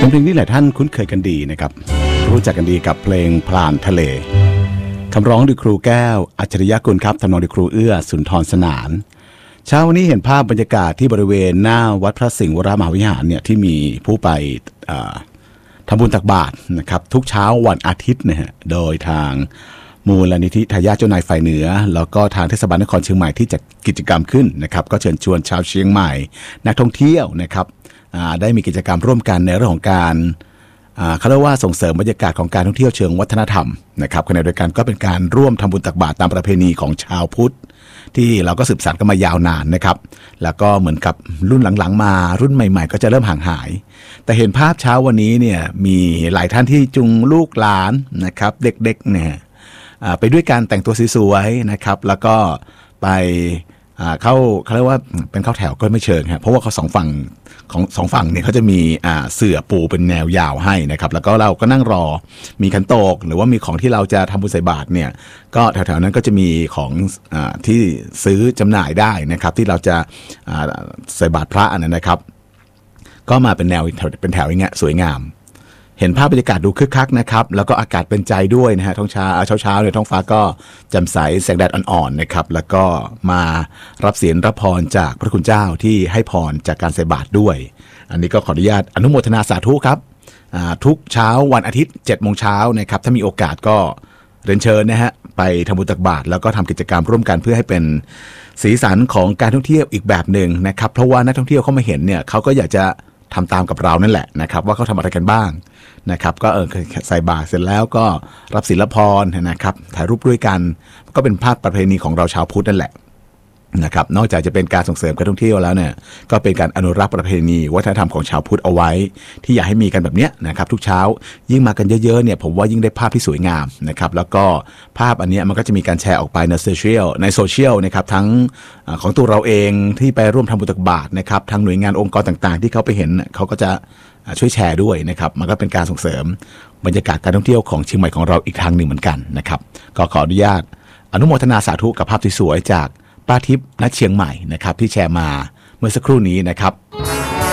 เป็นเพลงที่หลายท่านคุ้นเคยกันดีนะครับรู้จักกันดีกับเพลงพลานทะเลคำร้องโดยครูแก้วอัจฉริยกุลครับทำนองโดยครูเอื้อสุนทรสนานเช้าวันนี้เห็นภาพบรรยากาศที่บริเวณหน้าวัดพระสิงห์วรมหาวิหารเนี่ยที่มีผู้ไปทำบุญตักบาตรนะครับทุกเช้าวันอาทิตย์นะฮะโดยทางมูลนิธิทายาทเจ้านายฝ่ายเหนือแล้วก็ทางเทศบาลนครเชียงใหม่ที่จัดกิจกรรมขึ้นนะครับก็เชิญชวนชาวเชียงใหม่นักท่องเที่ยวนะครับได้มีกิจกรรมร่วมกันในเรื่องของการเขาเรียกว่าส่งเสริมบรรยากาศของการท่องเที่ยวเชิงวัฒนธรรมนะครับขณะเดียวกันก็เป็นการร่วมทำบุญตักบาตรตามประเพณีของชาวพุทธที่เราก็สืบสานกันมายาวนานนะครับแล้วก็เหมือนกับรุ่นหลังๆมารุ่นใหม่ๆก็จะเริ่มห่างหายแต่เห็นภาพเช้าวันนี้เนี่ยมีหลายท่านที่จุงลูกหลานนะครับเด็กๆเนี่ยไปด้วยการแต่งตัวสวยๆนะครับแล้วก็ไปเขาเรียกว่าเป็นเข้าแถวก็ไม่เชิงครับเพราะว่าเขาสองฝั่งเนี่ยเขาจะมีเสื่อปูเป็นแนวยาวให้นะครับแล้วก็เราก็นั่งรอมีขันโตกหรือว่ามีของที่เราจะทำบุญใส่บาตรเนี่ยก็แถวๆนั้นก็จะมีของที่ซื้อจำหน่ายได้นะครับที่เราจะใส่บาตรพระอันนั้นนะครับก็มาเป็นแนวเป็นแถวอย่างเงี้ยสวยงามเห็นภาพบรรยากาศดูคึกคักนะครับแล้วก็อากาศเป็นใจด้วยนะฮะท้องเช้าเนี่ยท้องฟ้าก็แจ่มใสแสงแดดอ่อนๆนะครับแล้วก็มารับศีลรับพรจากพระคุณเจ้าที่ให้พรจากการใส่บาตรด้วยอันนี้ก็ขออนุญาตอนุโมทนาสาธุครับทุกเช้าวันอาทิตย์ 7 โมงเช้านะครับถ้ามีโอกาสก็เรียนเชิญนะฮะไปทำบุญตักบาตรแล้วก็ทำกิจกรรมร่วมกันเพื่อให้เป็นสีสันของการท่องเที่ยวอีกแบบหนึ่งนะครับเพราะว่านักท่องเที่ยวเขามาเห็นเนี่ยเขาก็อยากจะทำตามกับเรานั่นแหละนะครับว่าเขาทำอะไรกันบ้างนะครับก็ใส่บาตรเสร็จแล้วก็รับศีลพรนะครับถ่ายรูปด้วยกันก็เป็นภาพประเพณีของเราชาวพุทธนั่นแหละนะครับนอกจากจะเป็นการส่งเสริมการท่องเที่ยวแล้วเนี่ยก็เป็นการอนุรักษ์ประเพณีวัฒนธรรมของชาวพุทธเอาไว้ที่อยากให้มีกันแบบเนี้ยนะครับทุกเช้ายิ่งมากันเยอะๆเนี่ยผมว่ายิ่งได้ภาพที่สวยงามนะครับแล้วก็ภาพอันนี้มันก็จะมีการแชร์ออกไปในโซเชียลนะครับทั้งของตัวเราเองที่ไปร่วมทำบุญตักบาตรนะครับทางหน่วยงานองค์กรต่างๆที่เขาไปเห็นเขาก็จะช่วยแชร์ด้วยนะครับมันก็เป็นการส่งเสริมบรรยากาศการท่องเที่ยวของเชียงใหม่ของเราอีกทางหนึ่งเหมือนกันนะครับก็ขออนุญาตอนุโมทนาสาธุกับภาพที่สวยจากป้าทิพย์ณเชียงใหม่นะครับที่แชร์มาเมื่อสักครู่นี้นะครับ